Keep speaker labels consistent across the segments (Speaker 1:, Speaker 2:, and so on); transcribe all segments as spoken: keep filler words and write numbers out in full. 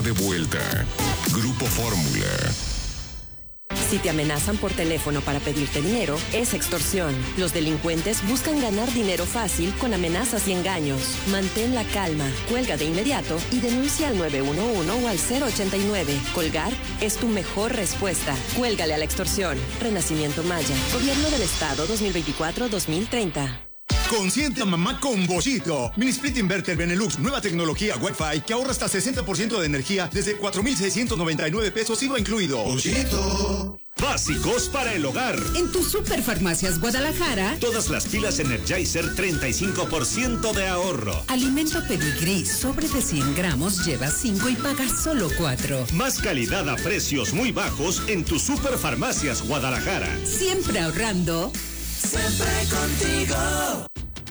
Speaker 1: está de vuelta. Grupo Fórmula.
Speaker 2: Si te amenazan por teléfono para pedirte dinero, es extorsión. Los delincuentes buscan ganar dinero fácil con amenazas y engaños. Mantén la calma, cuelga de inmediato y denuncia al nueve uno uno o al cero ochenta y nueve. Colgar es tu mejor respuesta. Cuélgale a la extorsión. Renacimiento Maya. Gobierno del Estado dos mil veinticuatro a dos mil treinta.
Speaker 3: Consiente a mamá con Bollito. Mini Split Inverter Benelux, nueva tecnología Wi-Fi que ahorra hasta sesenta por ciento de energía desde cuatro mil seiscientos noventa y nueve pesos I V A incluido.
Speaker 4: Bollito. Básicos para el hogar.
Speaker 5: En tu Superfarmacias Guadalajara,
Speaker 4: todas las pilas Energizer, treinta y cinco por ciento de ahorro.
Speaker 5: Alimento Pedigrí, sobre de cien gramos, lleva cinco y paga solo cuatro.
Speaker 4: Más calidad a precios muy bajos en tu Superfarmacias Guadalajara.
Speaker 5: Siempre ahorrando.
Speaker 6: Siempre contigo.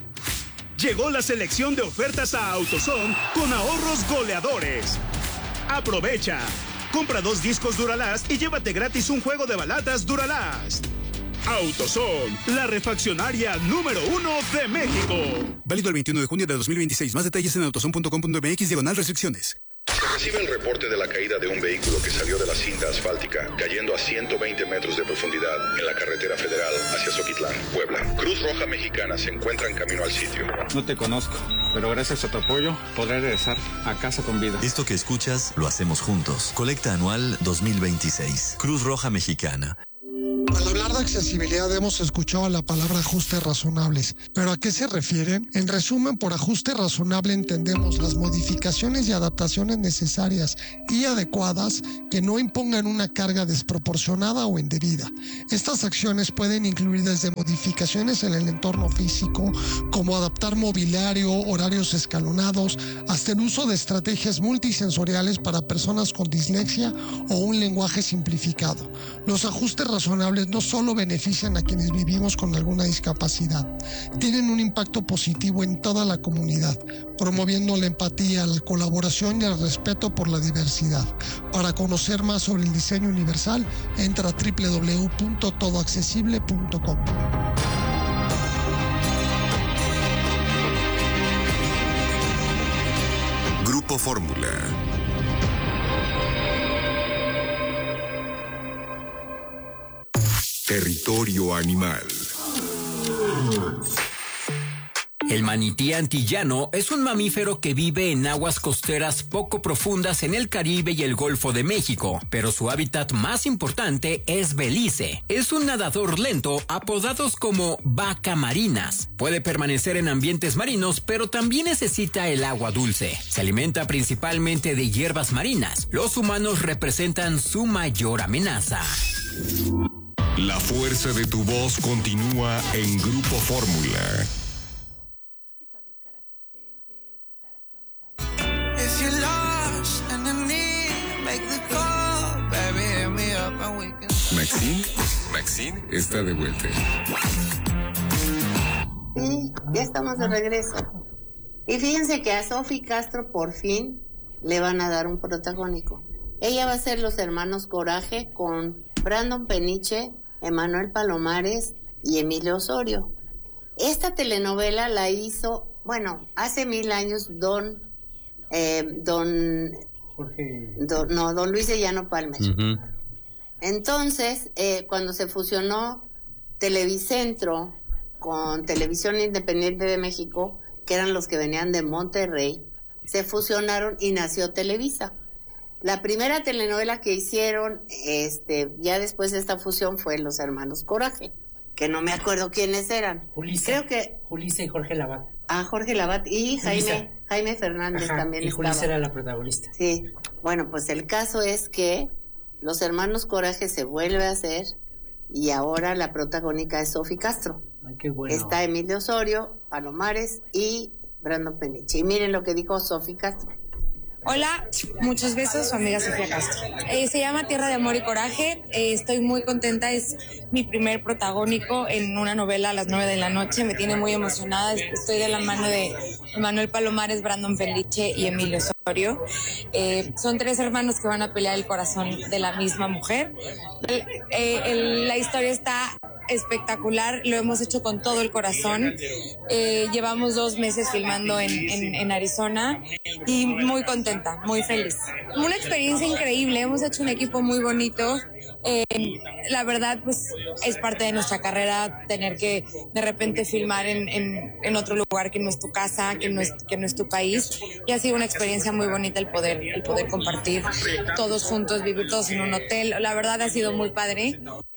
Speaker 4: Llegó la selección de ofertas a AutoZone con ahorros goleadores. Aprovecha. Compra dos discos Duralast y llévate gratis un juego de balatas Duralast. AutoZone, la refaccionaria número uno de México.
Speaker 3: Válido el veintiuno de junio de dos mil veintiséis. Más detalles en autozone punto com punto m x diagonal restricciones.
Speaker 7: Se recibe el reporte de la caída de un vehículo que salió de la cinta asfáltica, cayendo a ciento veinte metros de profundidad en la carretera federal hacia Zoquitlán, Puebla. Cruz Roja Mexicana se encuentra en camino al sitio.
Speaker 8: No te conozco, pero gracias a tu apoyo podré regresar a casa con vida.
Speaker 9: Esto que escuchas lo hacemos juntos. Colecta anual dos mil veintiséis. Cruz Roja Mexicana.
Speaker 10: Al hablar de accesibilidad hemos escuchado la palabra ajustes razonables, pero ¿a qué se refieren? En resumen, por ajuste razonable entendemos las modificaciones y adaptaciones necesarias y adecuadas que no impongan una carga desproporcionada o indebida. Estas acciones pueden incluir desde modificaciones en el entorno físico, como adaptar mobiliario, horarios escalonados, hasta el uso de estrategias multisensoriales para personas con dislexia o un lenguaje simplificado. Los ajustes razonables no solo benefician a quienes vivimos con alguna discapacidad, tienen un impacto positivo en toda la comunidad, promoviendo la empatía, la colaboración y el respeto por la diversidad. Para conocer más sobre el diseño universal, entra a doble u doble u doble u punto todo accesible punto com.
Speaker 1: Grupo Fórmula. Territorio animal.
Speaker 11: El manití antillano es un mamífero que vive en aguas costeras poco profundas en el Caribe y el Golfo de México, pero su hábitat más importante es Belice. Es un nadador lento, apodados como vaca marinas. Puede permanecer en ambientes marinos, pero también necesita el agua dulce. Se alimenta principalmente de hierbas marinas. Los humanos representan su mayor amenaza.
Speaker 1: La fuerza de tu voz continúa en Grupo Fórmula. Maxine, Maxine está de vuelta.
Speaker 12: Sí, ya estamos de regreso. Y fíjense que a Sofi Castro por fin le van a dar un protagónico. Ella va a ser Los Hermanos Coraje con Brandon Peniche, Emanuel Palomares y Emilio Osorio. Esta telenovela la hizo, bueno, hace mil años don, eh, don, Jorge. don, no, don Luis de Llano Palmer. Uh-huh. Entonces, eh, cuando se fusionó Televicentro con Televisión Independiente de México, que eran los que venían de Monterrey, se fusionaron y nació Televisa. La primera telenovela que hicieron, este, ya después de esta fusión, fue Los Hermanos Coraje, que no me acuerdo quiénes eran.
Speaker 13: Julissa,
Speaker 12: Creo que
Speaker 13: Julissa y Jorge Lavat.
Speaker 12: Ah, Jorge Lavat y
Speaker 13: Julissa.
Speaker 12: Jaime Jaime Fernández. Ajá, también
Speaker 13: y
Speaker 12: estaba.
Speaker 13: Julissa era la protagonista.
Speaker 12: Sí, bueno, pues el caso es que Los Hermanos Coraje se vuelve a hacer y ahora la protagónica es Sofi Castro.
Speaker 13: Ay, qué bueno.
Speaker 12: Está Emilio Osorio, Palomares y Brandon Peniche. Y miren lo que dijo Sofi Castro.
Speaker 14: Hola, muchos besos, su amiga Sofía Castro. Eh, se llama Tierra de Amor y Coraje, eh, estoy muy contenta, es mi primer protagónico en una novela a las nueve de la noche, me tiene muy emocionada, estoy de la mano de Emanuel Palomares, Brandon Peniche y Emilio Osorio. Eh, son tres hermanos que van a pelear el corazón de la misma mujer. El, eh, el, la historia está espectacular, lo hemos hecho con todo el corazón. Eh, llevamos dos meses filmando en, en, en Arizona y muy contenta, muy feliz. Una experiencia increíble, hemos hecho un equipo muy bonito. Eh, la verdad, pues es parte de nuestra carrera tener que de repente filmar en, en, en otro lugar que no es tu casa, que no es, que no es tu país, y ha sido una experiencia muy bonita el poder, el poder compartir todos juntos, vivir todos en un hotel. La verdad ha sido muy padre.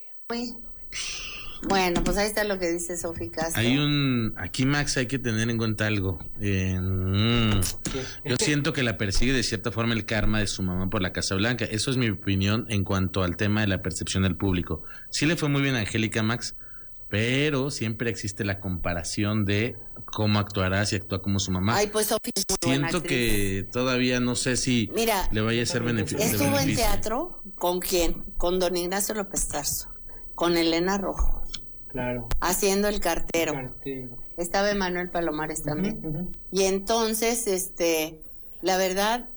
Speaker 12: Bueno, pues ahí está lo que dice Sofía Castro.
Speaker 15: Hay un... Aquí, Max, hay que tener en cuenta algo. Eh, mm, yo siento que la persigue de cierta forma el karma de su mamá por la Casa Blanca. Eso es mi opinión en cuanto al tema de la percepción del público. Sí le fue muy bien a Angélica, Max, pero siempre existe la comparación de cómo actuará si actúa como su mamá.
Speaker 12: Ay, pues Sofía es muy buena
Speaker 15: Siento
Speaker 12: actriz.
Speaker 15: que todavía no sé si
Speaker 12: Mira,
Speaker 15: le vaya a ser beneficio.
Speaker 12: ¿estuvo en teatro? ¿Con quién? Con don Ignacio López Tarso, con Elena Rojo.
Speaker 13: Claro.
Speaker 12: Haciendo el cartero.
Speaker 13: Cartero.
Speaker 12: Estaba Emanuel Palomares también.
Speaker 13: Uh-huh, uh-huh.
Speaker 12: Y entonces, este, la verdad,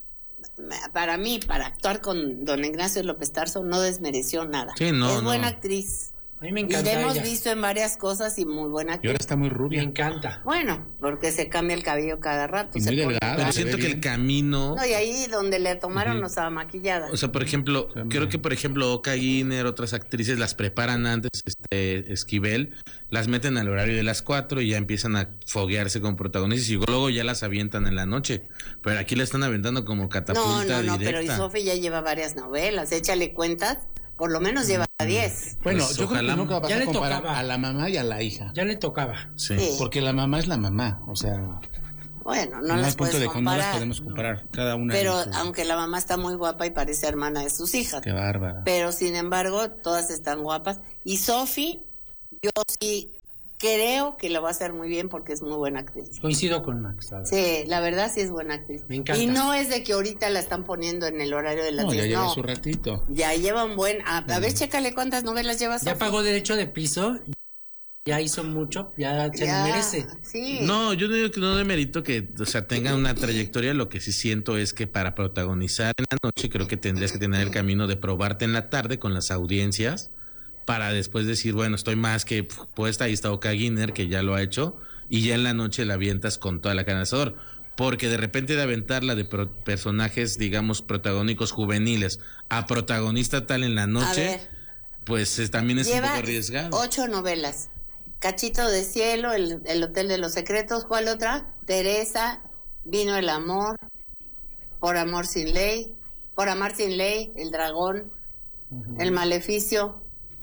Speaker 12: para mí, para actuar con don Ignacio López Tarso, no desmereció nada.
Speaker 15: Sí, no,
Speaker 12: es
Speaker 15: no.
Speaker 12: buena actriz.
Speaker 13: A mí me
Speaker 12: Y
Speaker 13: encanta
Speaker 12: la hemos
Speaker 13: ella.
Speaker 12: visto en varias cosas y muy buena
Speaker 16: Y
Speaker 12: actriz.
Speaker 16: ahora está muy rubia.
Speaker 13: Me encanta.
Speaker 12: Bueno, porque se cambia el cabello cada rato.
Speaker 16: Y
Speaker 12: se
Speaker 16: muy
Speaker 12: pone-
Speaker 16: delgada.
Speaker 15: Pero
Speaker 16: se
Speaker 15: siento
Speaker 16: ve
Speaker 15: que
Speaker 16: bien.
Speaker 15: el camino...
Speaker 12: No, y ahí donde le tomaron
Speaker 15: Ujú.
Speaker 12: no estaba maquillada.
Speaker 15: O sea, por ejemplo, creo que por ejemplo Oka Guiner, otras actrices las preparan antes, este Esquivel, las meten al horario de las cuatro y ya empiezan a foguearse con protagonistas y luego ya las avientan en la noche. Pero aquí la están aventando como
Speaker 12: No,
Speaker 15: catapulta
Speaker 12: no, no, pero y
Speaker 15: directa.
Speaker 12: Sofi ya lleva varias novelas. Échale cuentas, por lo menos lleva diez.
Speaker 16: Bueno,
Speaker 15: Pues
Speaker 16: yo creo
Speaker 15: ojalá.
Speaker 16: que nunca vas
Speaker 13: Ya
Speaker 16: a
Speaker 13: le
Speaker 16: comparar
Speaker 13: tocaba.
Speaker 16: a la mamá y a la hija.
Speaker 13: Ya le tocaba.
Speaker 15: Sí.
Speaker 12: Sí.
Speaker 16: Porque la mamá es la mamá, o sea,
Speaker 12: Bueno, no
Speaker 16: no
Speaker 12: las
Speaker 16: al punto
Speaker 12: puedes
Speaker 16: de que no las
Speaker 12: comparar.
Speaker 16: podemos comparar cada una.
Speaker 12: Pero
Speaker 16: en su-
Speaker 12: aunque la mamá está muy guapa y parece hermana de sus hijas.
Speaker 16: Qué bárbara.
Speaker 12: Pero sin embargo, todas están guapas. Y Sofi, yo sí creo que lo va a hacer muy bien porque es muy buena actriz.
Speaker 13: Coincido con Max. ¿sabes?
Speaker 12: Sí, la verdad sí es buena actriz.
Speaker 13: Me encanta.
Speaker 12: Y no es de que ahorita la están poniendo en el horario de las
Speaker 16: No, ya
Speaker 12: diez,
Speaker 16: lleva
Speaker 12: no.
Speaker 16: su ratito.
Speaker 12: Ya lleva un buen... A, a ver, chécale cuántas novelas lleva Sofi.
Speaker 13: Ya pagó derecho de piso. Ya hizo mucho. Ya se
Speaker 12: Ya,
Speaker 13: lo merece.
Speaker 12: Sí.
Speaker 15: No, yo no digo que no demerito que, o sea, tengan una trayectoria. Lo que sí siento es que para protagonizar en la noche creo que tendrías que tener el camino de probarte en la tarde con las audiencias para después decir, bueno, estoy más que puesta. Ahí está Oka Guiner, que ya lo ha hecho, y ya en la noche la avientas con toda la carne al asador. Porque de repente de aventarla de pro- personajes, digamos, protagónicos juveniles a protagonista tal en la
Speaker 12: A
Speaker 15: noche,
Speaker 12: ver,
Speaker 15: pues es- también es un
Speaker 12: lleva
Speaker 15: poco arriesgado.
Speaker 12: ocho novelas. Cachito de Cielo, el, el Hotel de los Secretos, ¿cuál otra? Teresa, Vino el Amor, Por Amor Sin Ley, Por Amar Sin Ley, El Dragón, El Maleficio,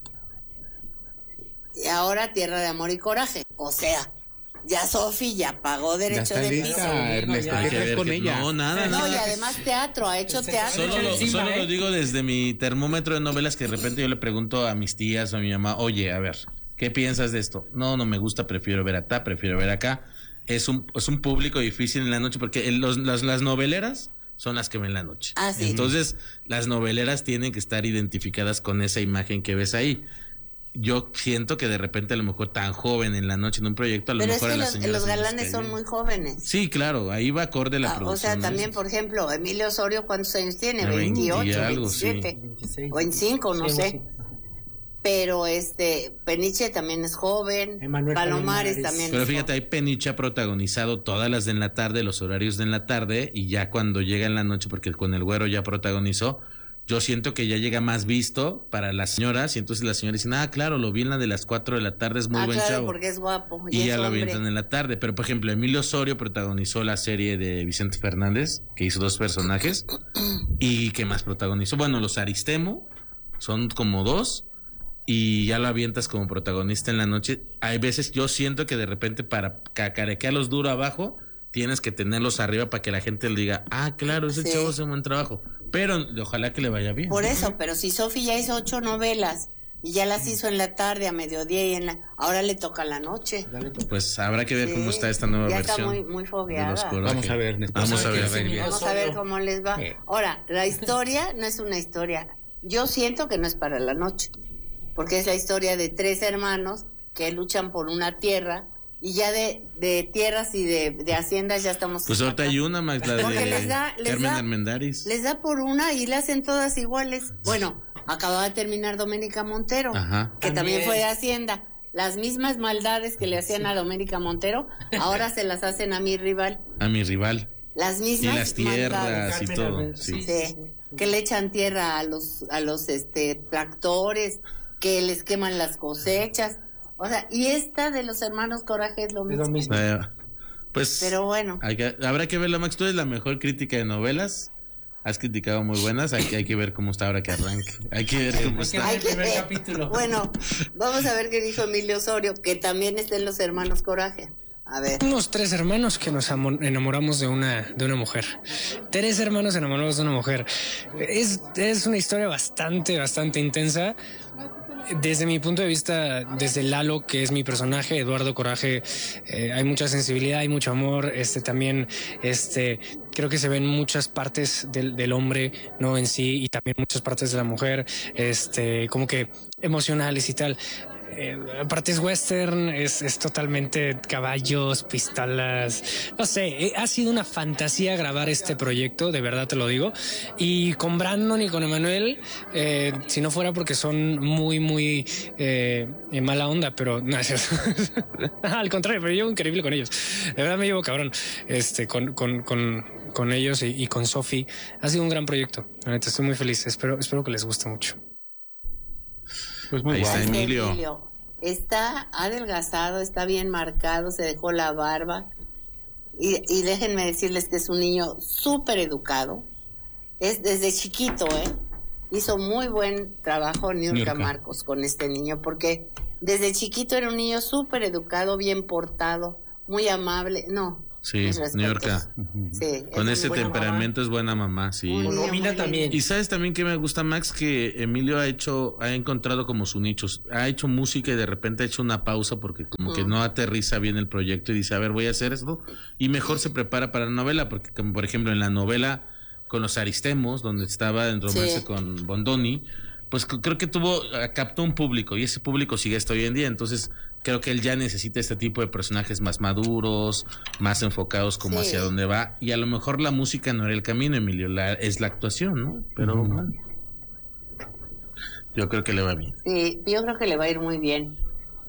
Speaker 12: y ahora Tierra de Amor y Coraje. O sea, ya Sofi ya pagó
Speaker 16: Ya
Speaker 12: derecho
Speaker 16: está
Speaker 12: de
Speaker 16: lista,
Speaker 12: piso.
Speaker 16: Ernesto.
Speaker 13: ya.
Speaker 16: ¿Qué
Speaker 15: Hay que
Speaker 16: traes
Speaker 15: ver
Speaker 16: con
Speaker 15: que-
Speaker 16: ella?
Speaker 15: no, nada,
Speaker 12: No,
Speaker 15: nada.
Speaker 12: y además teatro, ha hecho
Speaker 13: Se-
Speaker 12: teatro.
Speaker 15: Solo, lo,
Speaker 13: encima,
Speaker 15: solo
Speaker 13: ¿eh?
Speaker 15: lo digo desde mi termómetro de novelas, que de repente yo le pregunto a mis tías o a mi mamá, oye, a ver, ¿qué piensas de esto? No, no me gusta, prefiero ver acá, prefiero ver acá. Es un, es un público difícil en la noche porque el- los, las, las noveleras son las que ven la noche.
Speaker 12: Ah, sí.
Speaker 15: Entonces, las noveleras tienen que estar identificadas con esa imagen que ves ahí. Yo siento que de repente a lo mejor tan joven en la noche en un proyecto, a lo
Speaker 12: Pero es
Speaker 15: mejor
Speaker 12: que
Speaker 15: a las
Speaker 12: los,
Speaker 15: señoras
Speaker 12: los
Speaker 15: se les
Speaker 12: galanes
Speaker 15: cae
Speaker 12: son
Speaker 15: bien.
Speaker 12: muy jóvenes.
Speaker 15: Sí, claro, ahí va acorde la
Speaker 12: Ah, o
Speaker 15: producción.
Speaker 12: sea,
Speaker 15: ¿no?
Speaker 12: también, por ejemplo, Emilio Osorio, ¿cuántos años tiene?
Speaker 15: De veinte y
Speaker 12: veintiocho,
Speaker 15: algo, sí.
Speaker 12: veintisiete,
Speaker 13: veintiséis.
Speaker 12: o veinticinco, no
Speaker 13: Sí,
Speaker 12: sé.
Speaker 13: sí.
Speaker 12: Pero este, Peniche también es joven,
Speaker 13: Emanuel
Speaker 12: Palomares
Speaker 13: Palomares.
Speaker 12: también
Speaker 15: Pero
Speaker 12: es
Speaker 15: fíjate, ahí Peniche ha protagonizado todas las de en la tarde, los horarios de en la tarde, y ya cuando llega en la noche, porque con el güero ya protagonizó, yo siento que ya llega más visto para las señoras, y entonces las señoras dicen, ah, claro, lo vi en la de las cuatro de la tarde, es muy
Speaker 12: ah,
Speaker 15: buen
Speaker 12: claro,
Speaker 15: chavo.
Speaker 12: porque es guapo.
Speaker 15: Y
Speaker 12: es
Speaker 15: ya lo
Speaker 12: hombre.
Speaker 15: avientan en la tarde. Pero, por ejemplo, Emilio Osorio protagonizó la serie de Vicente Fernández, que hizo dos personajes. ¿Y qué más protagonizó? Bueno, los Aristemo, son como dos. Y ya lo avientas como protagonista en la noche. Hay veces, yo siento que de repente para cacarequearlos duro abajo, tienes que tenerlos arriba para que la gente le diga, ah, claro, ese
Speaker 12: Sí.
Speaker 15: chavo hace un buen trabajo. Pero ojalá que le vaya bien.
Speaker 12: Por eso, pero si Sofi ya hizo ocho novelas y ya las hizo en la tarde, a mediodía y en la... Ahora le toca la noche.
Speaker 15: Pues habrá que ver
Speaker 12: Sí.
Speaker 15: cómo está esta nueva
Speaker 12: Ya
Speaker 15: versión.
Speaker 12: está muy, muy
Speaker 15: de
Speaker 12: fogueada.
Speaker 15: Los Coraje.
Speaker 16: Vamos a ver, Ernesto.
Speaker 15: Vamos a ver.
Speaker 16: Sí,
Speaker 12: Vamos a ver cómo les va.
Speaker 16: Sí.
Speaker 12: Ahora, la historia no es una historia. Yo siento que no es para la noche, porque es la historia de tres hermanos que luchan por una tierra y ya de, de tierras y de, de haciendas ya estamos...
Speaker 15: Pues ahorita hay una, Max, la
Speaker 12: Porque
Speaker 15: de
Speaker 12: les da, les
Speaker 15: Carmen
Speaker 12: da,
Speaker 15: Armendáriz.
Speaker 12: Les da por una y le hacen todas iguales. Bueno, acaba de terminar Doménica Montero,
Speaker 15: Ajá.
Speaker 12: que también.
Speaker 13: También
Speaker 12: fue de Hacienda. Las mismas maldades que le hacían sí. a Doménica Montero, ahora se las hacen a mi rival.
Speaker 15: A mi rival.
Speaker 12: Las mismas
Speaker 15: y las tierras
Speaker 12: maldades.
Speaker 15: y todo.
Speaker 12: Sí. Sí. Que le echan tierra a los a los este tractores, que les queman las cosechas. O sea, y esta de los hermanos Coraje es lo mismo.
Speaker 13: Es lo mismo.
Speaker 15: Eh, pues
Speaker 12: pero bueno.
Speaker 15: Hay que, habrá que verlo, Max. Tú eres la mejor crítica de novelas. Has criticado muy buenas. Hay que, hay que ver cómo está ahora que arranque. Hay que ver cómo está.
Speaker 12: Hay que ver. Bueno, vamos a ver qué dijo Emilio Osorio, que también está en los hermanos Coraje. A ver.
Speaker 17: Unos tres hermanos que nos enamoramos de una de una mujer. Tres hermanos enamorados de una mujer. Es, es una historia bastante, bastante intensa. Desde mi punto de vista, desde Lalo, que es mi personaje, Eduardo Coraje, eh, hay mucha sensibilidad, hay mucho amor. Este también, este, creo que se ven muchas partes del, del hombre, no en sí, y también muchas partes de la mujer, este, como que emocionales y tal. Eh, aparte es western, es, es totalmente caballos, pistolas, no sé, eh, ha sido una fantasía grabar este proyecto, de verdad te lo digo, y con Brandon y con Emanuel, eh, si no fuera porque son muy, muy eh, en mala onda, pero no, es cierto. Al contrario, pero yo llevo increíble con ellos, de verdad me llevo cabrón, este, con, con, con, con ellos y, y con Sofi, ha sido un gran proyecto, la neta, estoy muy feliz, espero, espero que les guste mucho.
Speaker 15: Pues muy Ahí está Emilio.
Speaker 12: Emilio. Está adelgazado, está bien marcado, se dejó la barba. Y, y déjenme decirles que es un niño súper educado. Es desde chiquito, ¿eh? Hizo muy buen trabajo Niurka Marcos con este niño, porque desde chiquito era un niño súper educado, bien portado, muy amable. No.
Speaker 15: Sí, Niurka.
Speaker 12: Sí,
Speaker 15: con ese temperamento mamá. Es buena mamá, sí.
Speaker 13: Romina también.
Speaker 15: Y sabes también que me gusta, Max, que Emilio ha hecho, ha encontrado como su nicho, ha hecho música y de repente ha hecho una pausa porque como mm. que no aterriza bien el proyecto y dice, a ver, voy a hacer esto, y mejor se prepara para la novela, porque como por ejemplo en la novela con los Aristemos, donde estaba en romance sí. con Bondoni, pues creo que tuvo, captó un público y ese público sigue hasta hoy en día, entonces creo que él ya necesita este tipo de personajes más maduros, más enfocados como sí. hacia dónde va, y a lo mejor la música no era el camino, Emilio, la, es la actuación, ¿no? Pero uh-huh. bueno, yo creo que le va bien.
Speaker 12: Sí, yo creo que le va a ir muy bien.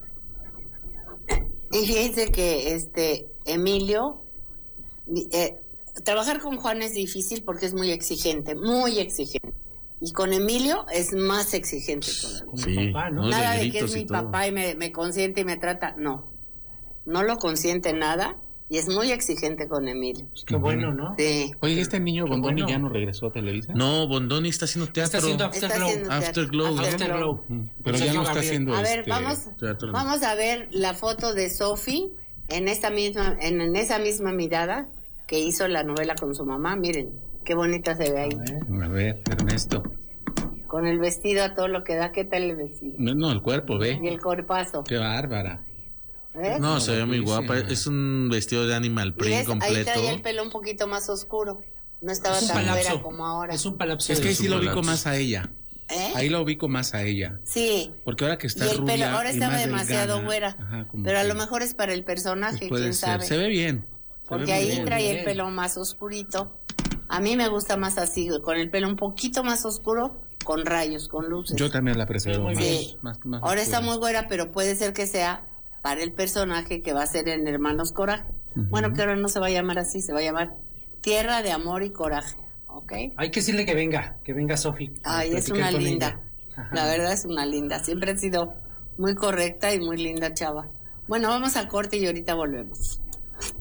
Speaker 12: Y fíjense que este Emilio, eh, trabajar con Juan es difícil porque es muy exigente, muy exigente. Y con Emilio es más exigente todavía.
Speaker 15: Sí, papá, ¿no?
Speaker 12: Nada de, de que es mi todo. papá y me, me consiente y me trata. No, no lo consiente nada y es muy exigente con Emilio.
Speaker 13: Qué uh-huh. bueno, ¿no?
Speaker 12: Sí.
Speaker 16: Oye, ¿este niño Bondoni
Speaker 13: bueno.
Speaker 16: ya no regresó a Televisa?
Speaker 15: No, Bondoni está haciendo teatro.
Speaker 13: Está haciendo Afterglow.
Speaker 15: Afterglow.
Speaker 12: After
Speaker 13: Afterglow.
Speaker 16: After Pero ya no está haciendo
Speaker 12: A ver,
Speaker 16: este
Speaker 12: vamos,
Speaker 15: teatro.
Speaker 12: vamos a ver la foto de Sofi en esta misma, en, en esa misma mirada que hizo la novela con su mamá. Miren, qué bonita se ve ahí.
Speaker 16: A ver, a ver Ernesto.
Speaker 12: Con el vestido a todo lo que da, ¿qué tal el vestido?
Speaker 15: No, el cuerpo, ve.
Speaker 12: Y el cuerpazo.
Speaker 16: Qué bárbara.
Speaker 12: ¿Ves?
Speaker 15: No, se ve muy guapa. Es un vestido de animal print completo.
Speaker 12: Ahí trae el pelo un poquito más oscuro. No estaba tan güera como ahora.
Speaker 13: Es un palapso.
Speaker 16: Es que ahí sí lo
Speaker 15: palapso.
Speaker 16: ubico más a ella.
Speaker 12: ¿Eh?
Speaker 16: Ahí lo ubico más a ella.
Speaker 12: Sí.
Speaker 16: Porque ahora que está
Speaker 12: y el
Speaker 16: rubia
Speaker 12: pelo, ahora estaba
Speaker 16: más
Speaker 12: demasiado
Speaker 16: delgada,
Speaker 12: güera.
Speaker 16: Ajá,
Speaker 12: pero a
Speaker 16: que,
Speaker 12: lo mejor es para el personaje,
Speaker 16: pues
Speaker 12: quién
Speaker 16: ser.
Speaker 12: sabe.
Speaker 16: Se ve bien. Se
Speaker 12: Porque
Speaker 16: ve
Speaker 12: ahí
Speaker 16: bien.
Speaker 12: trae
Speaker 13: bien.
Speaker 12: el pelo más oscurito. A mí me gusta más así, con el pelo un poquito más oscuro, con rayos, con luces.
Speaker 16: Yo también la prefiero más,
Speaker 12: sí.
Speaker 16: más, más
Speaker 12: Ahora
Speaker 16: oscura.
Speaker 12: está muy güera, pero puede ser que sea para el personaje que va a ser en Hermanos Coraje. Uh-huh. Bueno, que ahora no se va a llamar así, se va a llamar Tierra de Amor y Coraje, ¿ok?
Speaker 13: Hay que decirle que venga, que venga Sofi.
Speaker 12: Ay, es una linda, la verdad es una linda, siempre ha sido muy correcta y muy linda chava. Bueno, vamos al corte y ahorita volvemos.